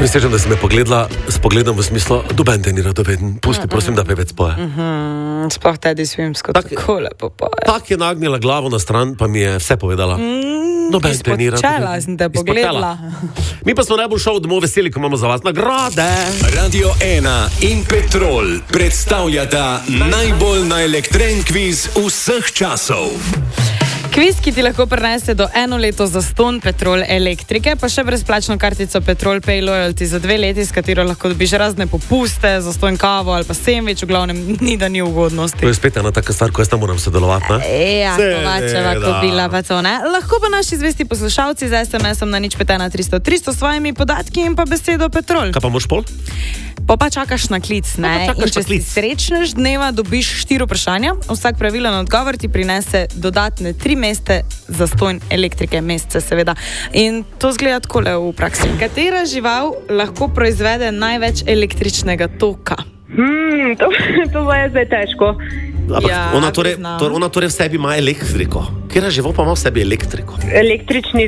Prisežem, da si me pogledala s pogledom v smislu, doben te ni radoveden. Pusti, prosim, da pevec poje. Sploh Teddy Swims, kot tako lepo poje. Tak je nagnila glavo na stran, pa mi je vse povedala. Doben te ni radoveden. Izpočela sem te pogledala. Mi pa smo najbolj šel domov veseli, ko imamo za vas nagrade. Radio 1 in Petrol predstavljata najbolj naelektren kviz vseh časov. Kviz, ki ti lahko prinese do 1 leto zastonj Petrol elektrike, pa še brezplačno kartico Petrol Pay Loyalty za 2 leti, s katero lahko dobiš razne popuste, zastonj kavo ali pa sendvič, v glavnem ni da ni ugodnosti. To je spet ena taka stvar, ko jaz tam moram sodelovati, ne? Ja, Kovačeva, Kobila, pa to, ne? Lahko pa naši zvesti poslušalci z SMS-om na 051 300 s svojimi podatki in pa besedo Petrol. Kaj pa moš pol? Pa čakaš na klic, ne? In če si srečnež dneva, dobiš 4 vprašanja. Vsak pravilen odgovor ti prinese dodatne 3 mesece zastonj elektrike, mesece seveda. In to zgleda takole v praksi. Katera žival lahko proizvede največ električnega toka? To je zdaj težko. Ona torej v sebi ima elektriko. Kjera žival pa ima v sebi elektriko? Električni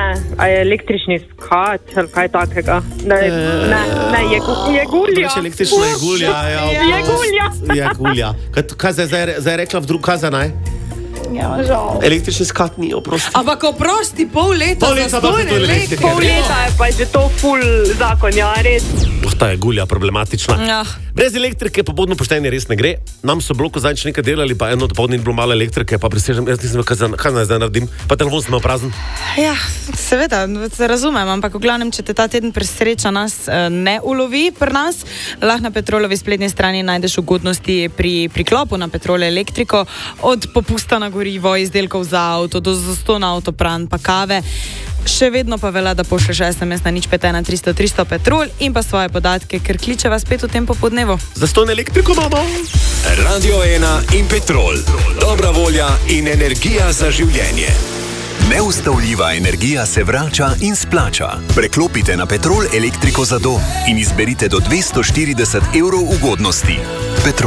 skat, ali kaj takega. Ne, je gulja. Električna je gulja. Je gulja. Je gulja. Kaj zdaj rekla v drug, kaj za naj? Ja, žal. Električni skat ni, oprosti. Ampak oprosti, pol leta zastonj elektrike. Pol leta je pa že to ful zakon, ja, res. Ta je gulja problematična. Ja. Brez elektrike pa bodno pošteni res ne gre. Nam so bloku zadnjič nekaj delali, pa eno dopoldne ni bilo malo elektrike, pa prisežem, jaz nisem vedel, kaj naj zdaj naredim, pa telefon sem imel prazen. Ja, seveda, razumem, ampak v glavnem, če te ta teden presreča nas ne ulovi pri nas, lahko na Petrolovi spletni strani najdeš ugodnosti pri priklopu na Petrol elektriko, od popusta na gorivo, izdelkov za avto, do zastona avtopran, pa kave. Še vedno pa velja, da pošlješ SMS na 051 300 Petrol in pa svoje podatke, ker kličeva spet v tem popodnevu. Zastonj elektriko imamo. Radio 1 in Petrol. Dobra volja in energija za življenje. Neustavljiva energija se vrača in splača. Preklopite na Petrol elektriko za dom in izberite do 240 evrov ugodnosti. Petrol.